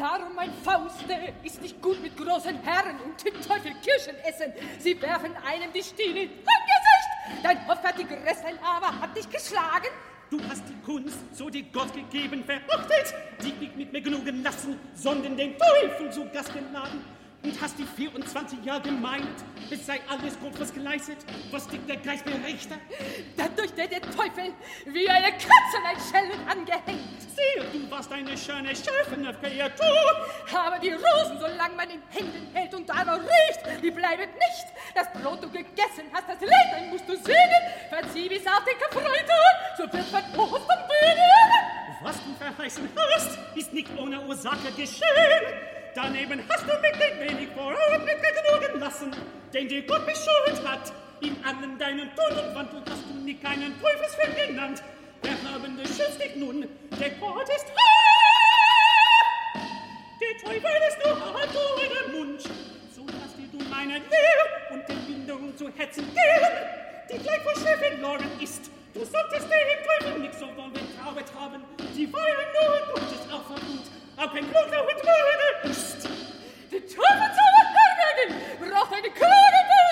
Darum, mein Fauste, ist nicht gut mit großen Herren und den Teufel Kirschen essen. Sie werfen einem die Stiele im Gesicht. Dein hoffärtiger Ressel aber hat dich geschlagen. Du hast die Kunst, so dir Gott gegeben, verachtet, die nicht mit mir genugen lassen, sondern den Teufel zu Gast geladen. Und hast die 24 Jahre gemeint, es sei alles gut was geleistet, was dich der Geist berichtet. Dadurch der Teufel wie eine Katze ein Schellen angehängt. Siehe, du warst eine schöne, schöne Kreatur. Aber die Rosen, solange man in Händen hält und aber riecht, die bleiben nicht. Das Brot du gegessen hast, das Leben musst du sehen. Verzieh bis auf den Karfreitag, so wird mein Ostern werden. Was du verheißen hast, ist nicht ohne Ursache geschehen. Daneben hast du mich ein wenig voran mit genügen lassen, den dir Gott beschult hat. In allen deinen Tun und Wandel hast du nie keinen Teufelsfilm genannt. Der Habende schützt dich nun, der Gott ist der Teufel ist nur hart durch den Mund. So lass dir du meinen Lehr und der Bindung zu hetzen gern, die gleich vor Schäfen verloren ist. Du solltest dem Teufel nicht so wohl betrauert haben, die Feier nur Gutes auch vermut. Auch kein Kluger und Mörder ist. Der Teufel zu herbergen braucht eine kluge